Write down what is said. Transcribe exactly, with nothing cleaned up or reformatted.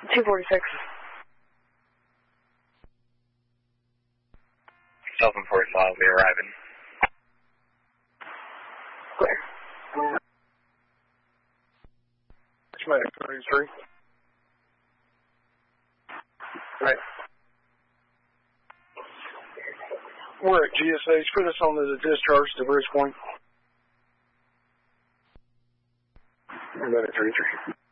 two forty-six. seven forty-five, we're arriving. Clear. Medic thirty-three. Right. We're at G S H. Put us on the discharge to Bridge Point. Medic thirty-three.